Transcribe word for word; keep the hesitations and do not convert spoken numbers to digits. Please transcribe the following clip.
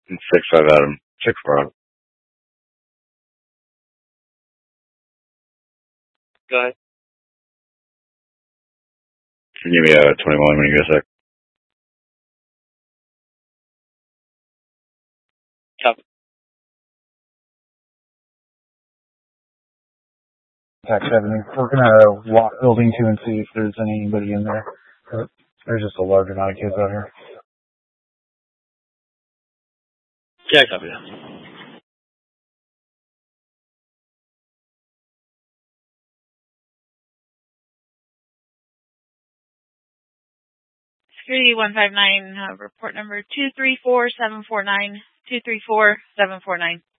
Six five Adam. Six four Adam. Go ahead. Can you give me a twenty-one when you get a sec? Copy. Tax seven. We're gonna walk building two and see if there's anybody in there. There's just a large amount of kids out here. Yeah, copy that. Security one five nine, uh, report number two three four seven four nine, two three four seven four nine.